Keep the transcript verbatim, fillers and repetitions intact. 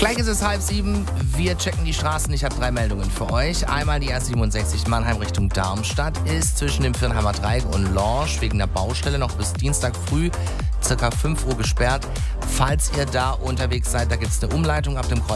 Gleich ist es halb sieben. Wir checken die Straßen. Ich habe drei Meldungen für euch. Einmal die R siebenundsechzig Mannheim Richtung Darmstadt ist zwischen dem Viernheimer Dreieck und Lorsch wegen der Baustelle noch bis Dienstag früh circa fünf Uhr gesperrt. Falls ihr da unterwegs seid, da gibt es eine Umleitung ab dem Kreuz